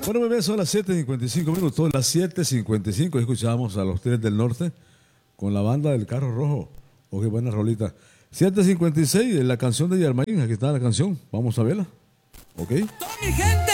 Bueno, muy bien, son las 7:55 minutos. Las 7:55 escuchamos a los Tigres del Norte con la banda del Carro Rojo. Oh, qué buena rolita. 7:56, la canción de Yarmaín. Aquí está la canción. Vamos a verla. ¿Ok? Toda mi gente